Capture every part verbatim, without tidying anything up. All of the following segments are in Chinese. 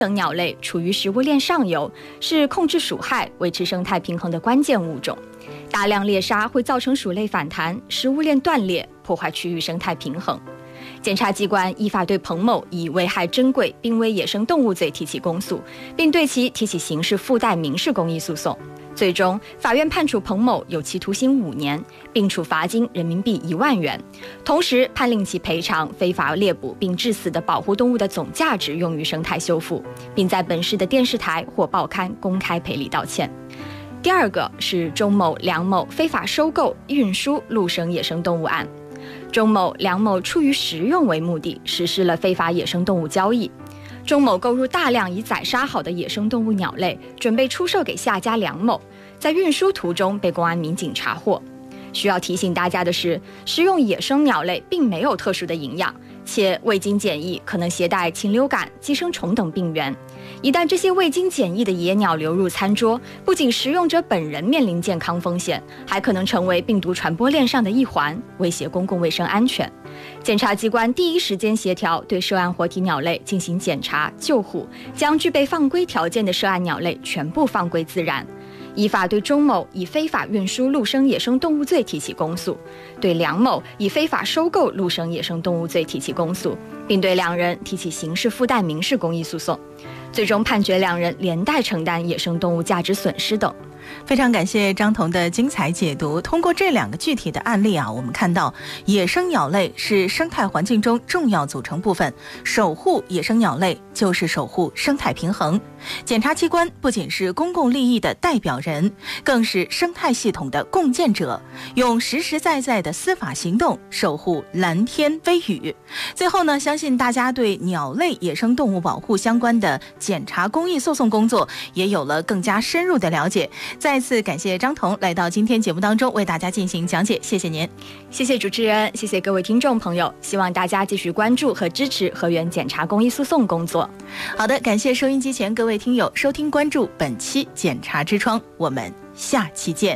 等鸟类处于食物链上游，是控制鼠害、维持生态平衡的关键物种。大量猎杀会造成鼠类反弹，食物链断裂，破坏区域生态平衡。检察机关依法对彭某以危害珍贵濒危野生动物罪提起公诉，并对其提起刑事附带民事公益诉讼。最终，法院判处彭某有期徒刑五年，并处罚金人民币一万元，同时判令其赔偿非法猎捕并致死的保护动物的总价值用于生态修复，并在本市的电视台或报刊公开赔礼道歉。第二个是钟某、梁某非法收购、运输陆生野生动物案。钟某、梁某出于食用为目的，实施了非法野生动物交易。钟某购入大量已宰杀好的野生动物鸟类，准备出售给下家梁某，在运输途中被公安民警查获。需要提醒大家的是，食用野生鸟类并没有特殊的营养，且未经检疫可能携带禽流感、寄生虫等病原。一旦这些未经检疫的野鸟流入餐桌，不仅食用者本人面临健康风险，还可能成为病毒传播链上的一环，威胁公共卫生安全。检察机关第一时间协调对涉案活体鸟类进行检查救护，将具备放归条件的涉案鸟类全部放归自然。依法对钟某以非法运输陆生野生动物罪提起公诉，对梁某以非法收购陆生野生动物罪提起公诉，并对两人提起刑事附带民事公益诉讼。最终判决两人连带承担野生动物价值损失等。 非常感谢张彤的精彩解读。通过这两个具体的案例啊，我们看到野生鸟类是生态环境中重要组成部分，守护野生鸟类就是守护生态平衡。检察机关不仅是公共利益的代表人，更是生态系统的共建者，用实实在在的司法行动守护蓝天微雨。最后呢，相信大家对鸟类野生动物保护相关的检察公益诉讼工作也有了更加深入的了解。再次感谢张彤来到今天节目当中为大家进行讲解，谢谢您。 谢谢主持人，谢谢各位听众朋友，希望大家继续关注和支持河源检察公益诉讼工作。 好的，感谢收音机前各位听友收听关注本期检察之窗，我们下期见。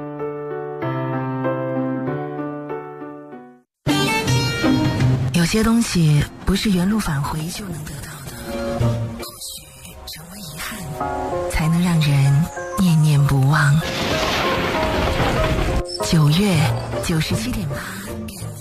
有些东西不是原路返回就能得到的，或许成为遗憾，才能让人念念不忘。九月九十七点八。